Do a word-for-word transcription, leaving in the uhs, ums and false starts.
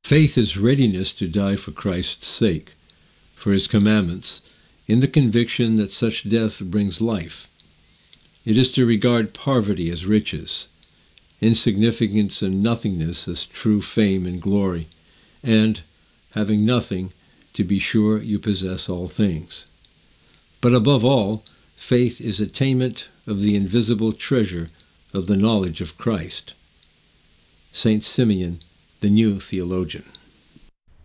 Faith is readiness to die for Christ's sake, for his commandments, in the conviction that such death brings life. It is to regard poverty as riches, insignificance and nothingness as true fame and glory, and, having nothing, to be sure you possess all things. But above all, faith is attainment of the invisible treasure of the knowledge of Christ. Saint Simeon, the New Theologian.